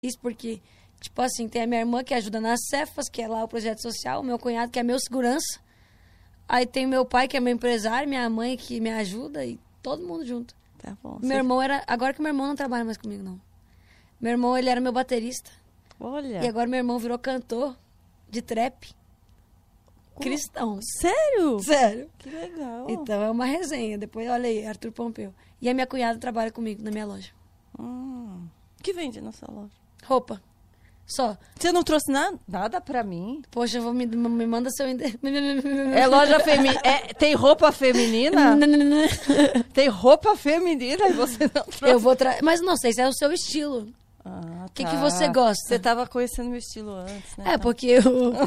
Isso porque, tipo assim, tem a minha irmã que ajuda nas Cefas, que é lá o projeto social, o meu cunhado que é meu segurança. Aí tem meu pai que é meu empresário, minha mãe que me ajuda e todo mundo junto. Tá bom. Meu irmão era... Agora que meu irmão não trabalha mais comigo, não. Meu irmão, ele era meu baterista. Olha. E agora meu irmão virou cantor de trap. Cristão. Sério? Sério. Que legal. Então é uma resenha. Depois, olha aí, Arthur Pompeu. E a minha cunhada trabalha comigo na minha loja. O que vende na sua loja? Roupa. Só. Você não trouxe nada pra mim? Poxa, me manda seu endereço. É loja feminina. Tem roupa feminina? Tem roupa feminina e você não trouxe? Eu vou Mas não sei se é o seu estilo. Ah, O que você gosta? Você tava conhecendo meu estilo antes, né? É porque eu...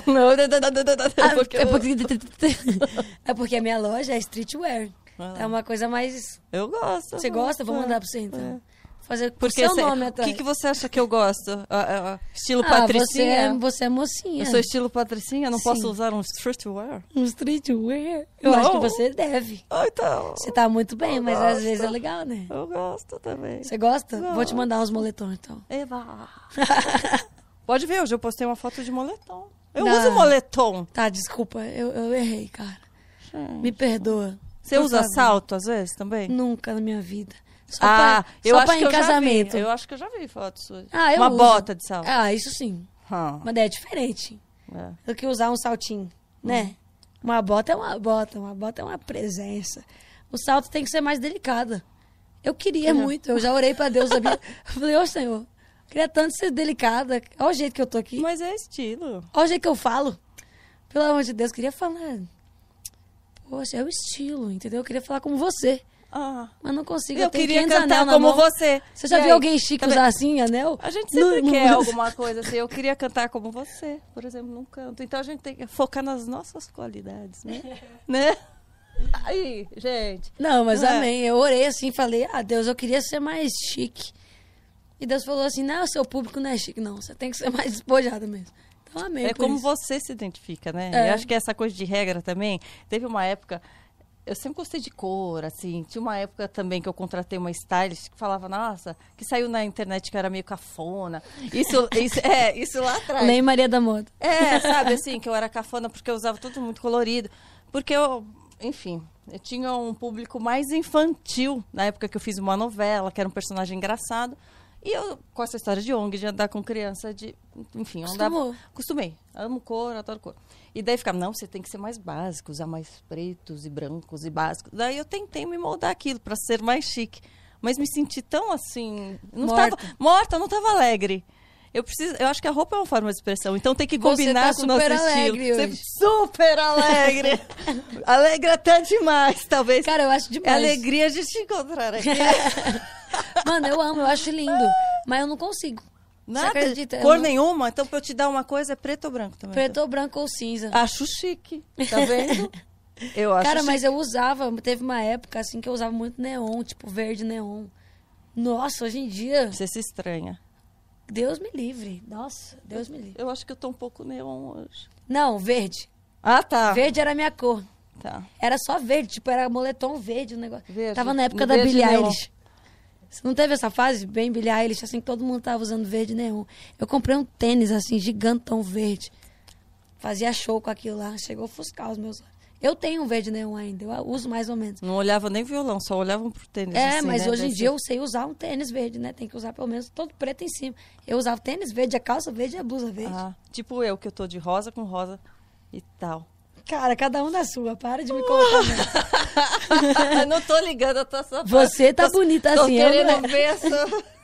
Não, É porque a minha loja é streetwear. É uma coisa mais... Eu gosto. Você gosta? Vou mandar pra você, então. Fazer com Porque seu nome o atrás. que você acha que eu gosto? Estilo patricinha? Você é mocinha. Eu sou estilo patricinha? Não Sim. posso usar um streetwear? Um streetwear? Eu Não. acho que você deve. Então. Você tá muito bem, mas às vezes é legal, né? Eu gosto também. Você gosta? Gosto. Vou te mandar uns moletons, então. Eva. Pode ver, hoje eu postei uma foto de moletom. Eu Não. uso moletom. Tá, desculpa. Eu errei, cara. Me perdoa. Você Por usa favor. salto às vezes também? Nunca na minha vida. Só eu só acho pra que em eu casamento. já vi. Eu acho que eu já vi fotos suas. Eu uma uso. bota de salto. Isso sim. Ah. Mas é diferente do que usar um saltinho, né? Uma bota é uma bota, uma bota é uma presença. O salto tem que ser mais delicado. Eu queria muito, eu já orei pra Deus, sabia? Eu falei, ô Senhor, eu queria tanto ser delicada. Olha o jeito que eu tô aqui. Mas é estilo. Olha o jeito que eu falo. Pelo amor de Deus, eu queria falar. Poxa, é o estilo, entendeu? Eu queria falar como você. Mas não consigo. Eu tenho queria 500 cantar anel na como mão. você. Você já E viu aí? alguém chique usar assim, anel? A gente sempre quer alguma coisa assim. Eu queria cantar como você, por exemplo, num canto. Então a gente tem que focar nas nossas qualidades, né? Né? Aí, gente. Não, mas Não é? amém. Eu orei assim, falei, Deus, eu queria ser mais chique. E Deus falou assim, não, seu público não é chique, não. Você tem que ser mais despojada mesmo. Então, amém. É por como isso. você se identifica, né? É. Eu acho que essa coisa de regra também. Teve uma época. Eu sempre gostei de cor, assim. Tinha uma época também que eu contratei uma stylist que falava, nossa, que saiu na internet que era meio cafona. Isso lá atrás. Lei Maria da Moda. Sabe, assim, que eu era cafona porque eu usava tudo muito colorido. Porque enfim, eu tinha um público mais infantil na época que eu fiz uma novela, que era um personagem engraçado. E eu, com essa história de ONG, de andar com criança, enfim, eu andava... Acostumei. Amo cor, adoro cor. E daí ficava, não, você tem que ser mais básico, usar mais pretos e brancos e básicos. Daí eu tentei me moldar aquilo para ser mais chique. Mas me senti tão assim... Morta, não estava alegre. Eu acho que a roupa é uma forma de expressão, então tem que combinar com o nosso estilo. Você tá super alegre. Alegre até demais, talvez. Cara, eu acho demais. É alegria de te encontrar aqui. Mano, eu amo, eu acho lindo. Mas eu não consigo. Nada? Você acredita? Cor nenhuma? Então, pra eu te dar uma coisa, é preto ou branco também? Preto ou branco ou cinza. Acho chique. Tá vendo? Eu acho Cara, chique. mas eu usava... Teve uma época, assim, que eu usava muito neon. Tipo, verde neon. Nossa, hoje em dia... Você se estranha. Deus me livre. Nossa, Deus me livre. Eu acho que eu tô um pouco neon hoje. Não, verde. Tá. Verde era a minha cor. Tá. Era só verde. Tipo, era moletom verde o negócio. Verde. Tava na época No da verde Billie neon. Eilish. Você não teve essa fase bem Billie Eilish, assim, que todo mundo tava usando verde neon. Eu comprei um tênis, assim, gigantão verde. Fazia show com aquilo lá. Chegou a ofuscar os meus olhos. Eu tenho um verde neon ainda, eu uso mais ou menos. Não olhava nem violão, só olhavam pro tênis. assim, Mas né? hoje em dia eu sei usar um tênis verde, né? Tem que usar pelo menos todo preto em cima. Eu usava tênis verde, a calça verde e a blusa verde. Tipo eu, que eu tô de rosa com rosa e tal. Cara, cada um na sua, para de me colocar. Eu não tô ligando, eu tô só... Você tá bonita tô assim. querendo ver essa...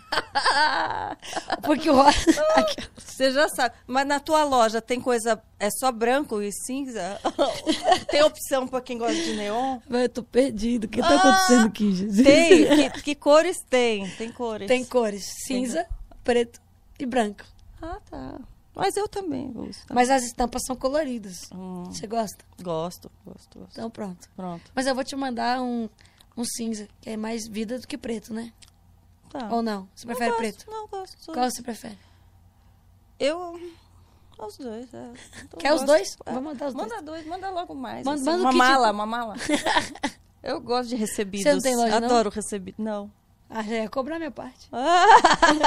Porque o rosa... Você já sabe. Mas na tua loja tem coisa... É só branco e cinza? Tem opção pra quem gosta de neon? Eu tô perdido. O que tá acontecendo aqui, Jesus? Tem. Que cores tem? Tem cores. Tem cores. Cinza, preto e branco. Tá. Mas eu também uso. Tá? Mas as estampas são coloridas. Você gosta? Gosto. Então pronto. Pronto. Mas eu vou te mandar um cinza, que é mais vida do que preto, né? Tá. Ou não? Você prefere preto? Não, gosto. Qual você prefere? Os dois, Quer os dois? Vou mandar os dois. Manda dois, manda logo mais. Manda uma kit. mala. Eu gosto de recebidos. Você não tem loja, não? Adoro recebido. Não. Já ia cobrar minha parte.